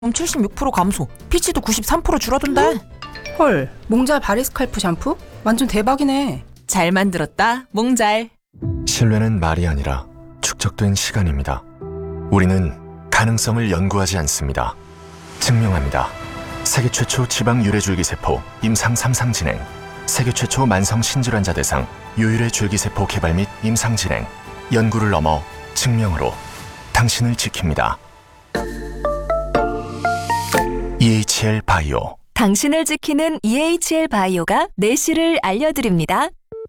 76% 감소, 피치도 93% 줄어든대. 헐, 몽잘 바리스칼프 샴푸? 완전 대박이네. 잘 만들었다, 몽잘. 신뢰는 말이 아니라 축적된 시간입니다. 우리는 가능성을 연구하지 않습니다. 증명합니다. 세계 최초 지방 유래줄기세포 임상 3상 진행, 세계 최초 만성 신질환자 대상 유일의 줄기세포 개발 및 임상 진행, 연구를 넘어 증명으로 당신을 지킵니다. EHL 바이오. 당신을 지키는 EHL 바이오가 내실을 알려드립니다.